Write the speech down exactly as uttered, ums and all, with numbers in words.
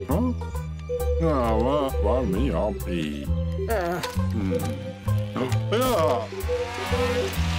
Huh? Ah, well, well, me, I'll pee. Hmm. Yeah.